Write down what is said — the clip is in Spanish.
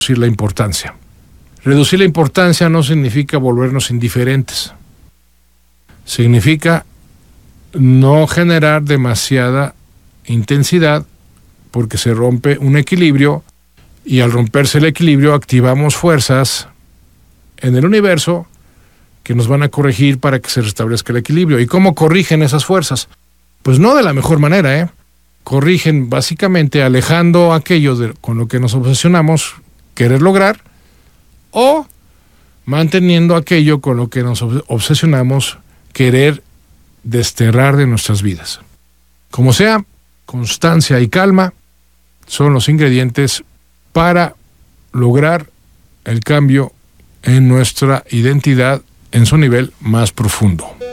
reducir la importancia. Reducir la importancia no significa volvernos indiferentes. Significa no generar demasiada intensidad porque se rompe un equilibrio y al romperse el equilibrio activamos fuerzas en el universo que nos van a corregir para que se restablezca el equilibrio. ¿Y cómo corrigen esas fuerzas? Pues no de la mejor manera, Corrigen básicamente alejando aquello con lo que nos obsesionamos querer lograr o manteniendo aquello con lo que nos obsesionamos querer desterrar de nuestras vidas. Como sea, constancia y calma son los ingredientes para lograr el cambio en nuestra identidad en su nivel más profundo.